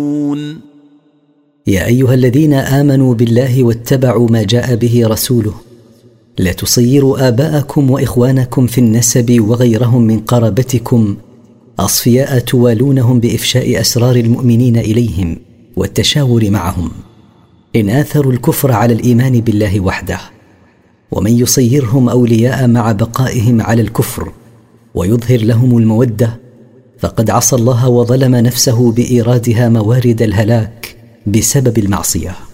يا أيها الذين آمنوا بالله واتبعوا ما جاء به رسوله لا تصيروا آباءكم وإخوانكم في النسب وغيرهم من قرابتكم أصفياء توالونهم بإفشاء أسرار المؤمنين إليهم والتشاور معهم إن آثروا الكفر على الإيمان بالله وحده، ومن يصيرهم أولياء مع بقائهم على الكفر ويظهر لهم المودة فقد عصى الله وظلم نفسه بإيرادها موارد الهلاك بسبب المعصية.